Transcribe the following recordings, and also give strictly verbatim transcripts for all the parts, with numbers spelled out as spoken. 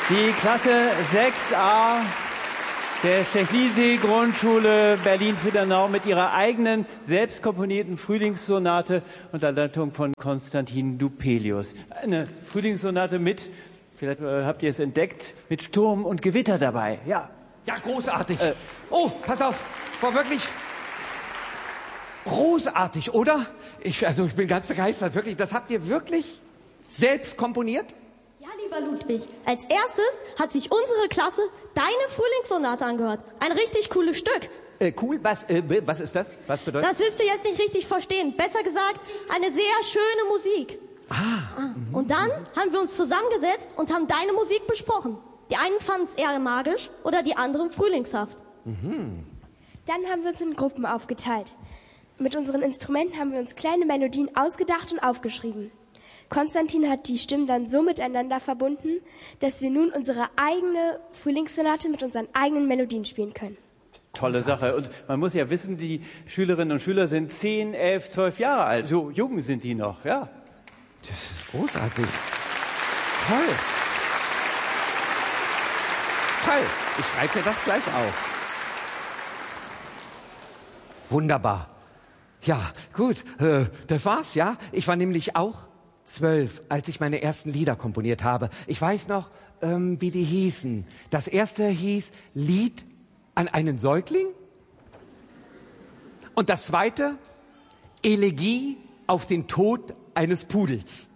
Die Klasse sechs a der Stechlinsee-Grundschule Berlin-Friedernau mit ihrer eigenen, selbst komponierten Frühlingssonate unter Leitung von Konstantin Dupelius. Eine Frühlingssonate mit, vielleicht äh, habt ihr es entdeckt, mit Sturm und Gewitter dabei. Ja, ja, großartig. Äh, oh, pass auf, war wirklich großartig, oder? Ich, also ich bin ganz begeistert, wirklich. Das habt ihr wirklich selbst komponiert? Ja, lieber Ludwig, als erstes hat sich unsere Klasse deine Frühlingssonate angehört. Ein richtig cooles Stück. Äh, cool, was, äh, was ist das? Was bedeutet das? Das willst du jetzt nicht richtig verstehen. Besser gesagt, eine sehr schöne Musik. Ah. ah. Und dann haben wir uns zusammengesetzt und haben deine Musik besprochen. Die einen fanden es eher magisch oder die anderen frühlingshaft. Mhm. Dann haben wir uns in Gruppen aufgeteilt. Mit unseren Instrumenten haben wir uns kleine Melodien ausgedacht und aufgeschrieben. Konstantin hat die Stimmen dann so miteinander verbunden, dass wir nun unsere eigene Frühlingssonate mit unseren eigenen Melodien spielen können. Tolle Sache. Und man muss ja wissen, die Schülerinnen und Schüler sind zehn, elf, zwölf Jahre alt. So jung sind die noch, ja. Das ist großartig. Toll. Toll. Ich schreibe mir das gleich auf. Wunderbar. Ja, gut. Äh, das war's, ja. Ich war nämlich auch zwölf, als ich meine ersten Lieder komponiert habe. Ich weiß noch, ähm, wie die hießen. Das erste hieß Lied an einen Säugling. Und das zweite, Elegie auf den Tod eines Pudels.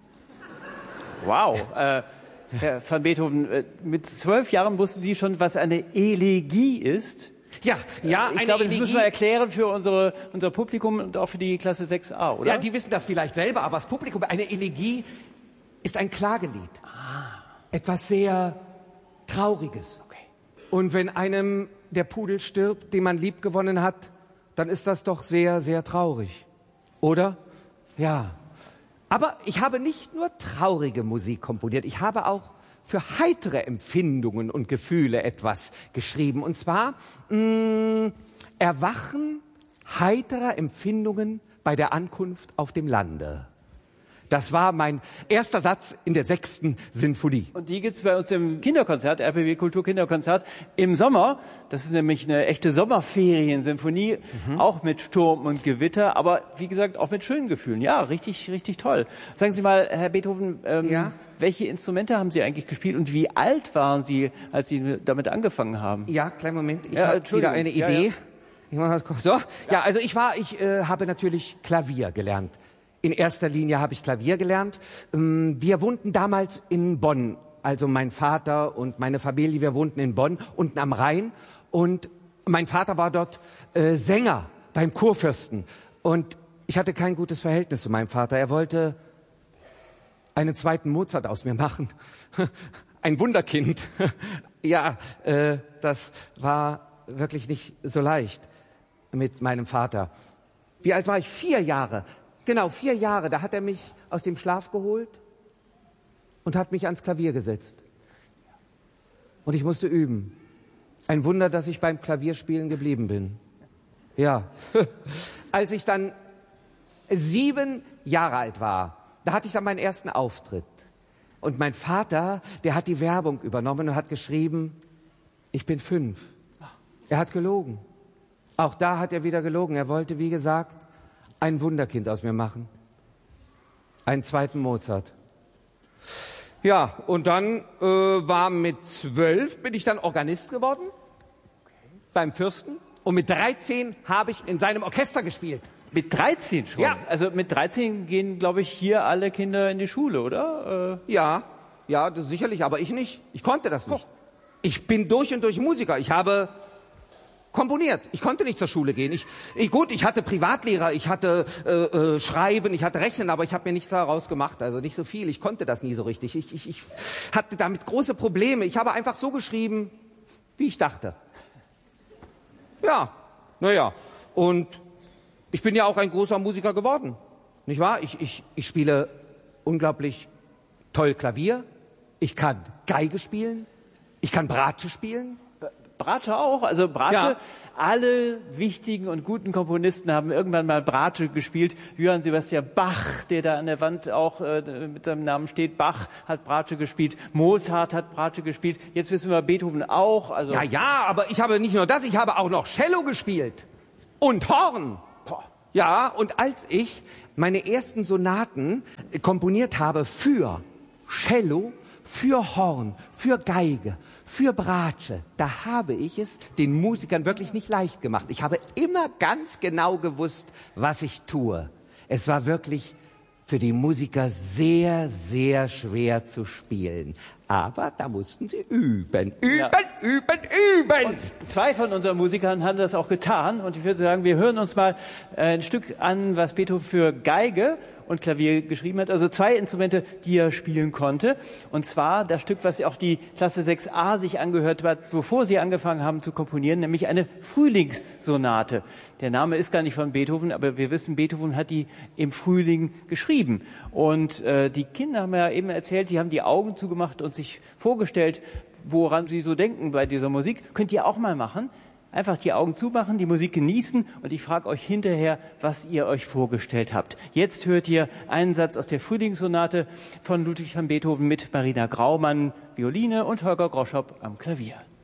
Wow. Äh, Herr van Beethoven, äh, mit zwölf Jahren wussten Sie schon, was eine Elegie ist? Ja, ja, ich eine glaube, das Elegie. müssen wir erklären für unsere, unser Publikum und auch für die Klasse sechs a, oder? Ja, die wissen das vielleicht selber, aber das Publikum, eine Elegie ist ein Klagelied. Ah. Etwas sehr Trauriges. Okay. Und wenn einem der Pudel stirbt, den man lieb gewonnen hat, dann ist das doch sehr, sehr traurig. Oder? Ja. Aber ich habe nicht nur traurige Musik komponiert, ich habe auch für heitere Empfindungen und Gefühle etwas geschrieben. Und zwar mh, Erwachen heiterer Empfindungen bei der Ankunft auf dem Lande. Das war mein erster Satz in der sechsten Sinfonie. Und die gibt's bei uns im Kinderkonzert, R P W Kulturkinderkonzert, im Sommer. Das ist nämlich eine echte Sommerferiensinfonie, mhm. auch mit Sturm und Gewitter, aber wie gesagt auch mit schönen Gefühlen. Ja, richtig, richtig toll. Sagen Sie mal, Herr Beethoven, ähm, ja? welche Instrumente haben Sie eigentlich gespielt und wie alt waren Sie, als Sie damit angefangen haben? Ja, kleinen Moment, ich ja, habe wieder eine Idee. Ja, ja. Ich mach das kurz. So, ja. ja, also ich war, ich äh, habe natürlich Klavier gelernt. In erster Linie habe ich Klavier gelernt. Wir wohnten damals in Bonn, also mein Vater und meine Familie, wir wohnten in Bonn, unten am Rhein. Und mein Vater war dort äh, Sänger beim Kurfürsten. Und ich hatte kein gutes Verhältnis zu meinem Vater. Er wollte einen zweiten Mozart aus mir machen. Ein Wunderkind. Ja, äh, das war wirklich nicht so leicht mit meinem Vater. Wie alt war ich? Vier Jahre. Genau, vier Jahre, da hat er mich aus dem Schlaf geholt und hat mich ans Klavier gesetzt. Und ich musste üben. Ein Wunder, dass ich beim Klavierspielen geblieben bin. Ja, als ich dann sieben Jahre alt war, da hatte ich dann meinen ersten Auftritt. Und mein Vater, der hat die Werbung übernommen und hat geschrieben, ich bin fünf. Er hat gelogen. Auch da hat er wieder gelogen. Er wollte, wie gesagt, ein Wunderkind aus mir machen. Einen zweiten Mozart. Ja, und dann äh, war mit zwölf, bin ich dann Organist geworden. Okay. Beim Fürsten. Und mit dreizehn habe ich in seinem Orchester gespielt. Mit dreizehn schon? Ja. Also mit dreizehn gehen, glaube ich, hier alle Kinder in die Schule, oder? Äh ja, ja, das sicherlich, aber ich nicht. Ich konnte das nicht. Oh. Ich bin durch und durch Musiker. Ich habe komponiert. Ich konnte nicht zur Schule gehen. Ich, ich gut, ich hatte Privatlehrer, ich hatte äh, äh, Schreiben, ich hatte Rechnen, aber ich habe mir nichts daraus gemacht. Also nicht so viel. Ich konnte das nie so richtig. Ich, ich, ich hatte damit große Probleme. Ich habe einfach so geschrieben, wie ich dachte. Ja, naja. Und ich bin ja auch ein großer Musiker geworden. Nicht wahr? Ich, ich, ich spiele unglaublich toll Klavier. Ich kann Geige spielen. Ich kann Bratsche spielen. Bratsche auch. Also Bratsche, Ja. alle wichtigen und guten Komponisten haben irgendwann mal Bratsche gespielt. Johann Sebastian Bach, der da an der Wand auch äh, mit seinem Namen steht, Bach hat Bratsche gespielt. Mozart hat Bratsche gespielt. Jetzt wissen wir, Beethoven auch. Also Ja, ja, aber ich habe nicht nur das, ich habe auch noch Cello gespielt. Und Horn. boah. Ja, und als ich meine ersten Sonaten äh, komponiert habe für Cello, für Horn, für Geige, für Bratsche, da habe ich es den Musikern wirklich nicht leicht gemacht. Ich habe immer ganz genau gewusst, was ich tue. Es war wirklich für die Musiker sehr, sehr schwer zu spielen. Aber da mussten sie üben, üben, Ja. üben, üben. Zwei von unseren Musikern haben das auch getan. Und ich würde sagen, wir hören uns mal äh, ein Stück an, was Beethoven für Geige und Klavier geschrieben hat. Also zwei Instrumente, die er spielen konnte. Und zwar das Stück, was auch die Klasse sechs a sich angehört hat, bevor sie angefangen haben zu komponieren, nämlich eine Frühlingssonate. Der Name ist gar nicht von Beethoven, aber wir wissen, Beethoven hat die im Frühling geschrieben. Und äh, die Kinder haben ja eben erzählt, die haben die Augen zugemacht und sich vorgestellt, woran sie so denken bei dieser Musik. Könnt ihr auch mal machen. Einfach die Augen zumachen, die Musik genießen und ich frage euch hinterher, was ihr euch vorgestellt habt. Jetzt hört ihr einen Satz aus der Frühlingssonate von Ludwig van Beethoven mit Marina Graumann, Violine und Holger Groschopp am Klavier.